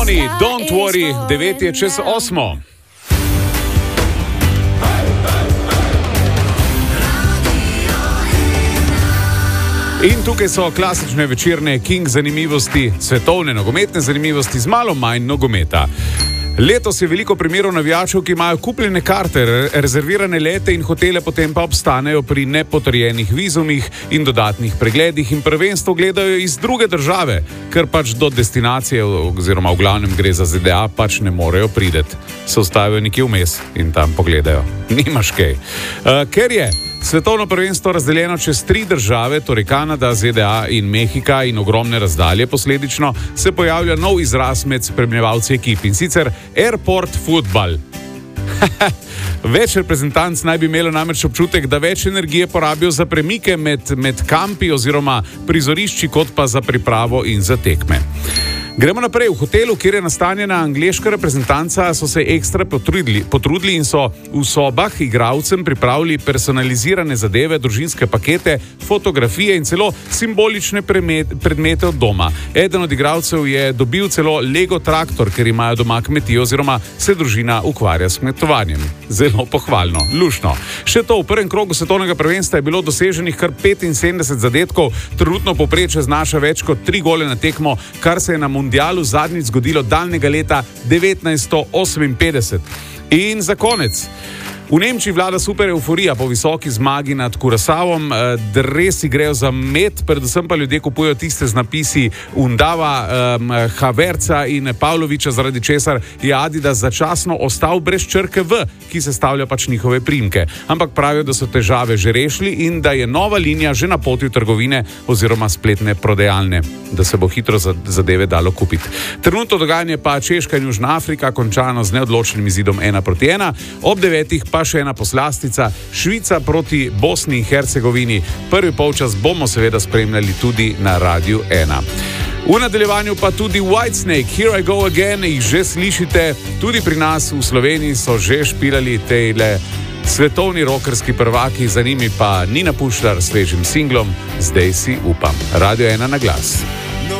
Oni, don't worry, 9 je čez 8. In tukaj so klasične večerne King zanimivosti, svetovne nogometne zanimivosti z malo manj nogometa. Letos je veliko primerov navijačev, ki imajo kupljene karte, rezervirane lete in hotele, potem pa obstanejo pri nepotrjenih vizumih in dodatnih pregledih in prvenstvo gledajo iz druge države, ker pač do destinacije, oziroma v glavnem gre za ZDA, pač ne morejo prideti. Se ustavijo nekje vmes in tam pogledajo. Nimaš kaj. Ker je svetovno prvenstvo razdeljeno čez 3 države, torej Kanada, ZDA in Mehika in ogromne razdalje posledično, se pojavlja nov izraz med spremljevalci ekip in sicer airport football. Več reprezentanc naj bi imelo namreč občutek, da več energije porabijo za premike med kampi oziroma prizorišči, kot pa za pripravo in za tekme. Gremo naprej. V hotelu, kjer je nastanjena angleška reprezentanca, so se ekstra potrudili in so v sobah igralcem pripravili personalizirane zadeve, družinske pakete, fotografije in celo simbolične predmete od doma. Eden od igralcev je dobil celo Lego traktor, ker imajo doma kmetijo oziroma se družina ukvarja s kmetovanjem. Zelo pohvalno, lušno. Še to, v prvem krogu svetovnega prvenstva je bilo doseženih kar 75 zadetkov, trenutno povprečje znaša več kot 3 gole na tekmo, kar se je na mundialu zadnjič zgodilo daljnega leta 1958. In za konec. V Nemčiji vlada super euforija po visoki zmagi nad Curaçaom. Dresi grejo za med, predvsem pa ljudje kupujejo tiste z napisi Undava, Havertza in Pavloviča, zaradi česar je Adidas začasno ostal brez črke V, ki sestavlja pač njihove priimke. Ampak pravijo, da so težave že rešili in da je nova linija že na poti v trgovine oziroma spletne prodajalne, da se bo hitro zadeve dalo kupiti. Trenutno dogajanje pa Češka in Južna Afrika končano z neodločenim izidom 1-1. Ob 9 pa še ena poslastica, Švica proti Bosni in Hercegovini. Prvi polčas bomo seveda spremljali tudi na Radiu 1. V nadaljevanju pa tudi Whitesnake, Here I Go Again, jih že slišite, tudi pri nas v Sloveniji so že špilali tejle svetovni rockerski prvaki, za njimi pa Nina Pušlar s svežim singlom Zdaj si upam. Radio 1 na glas.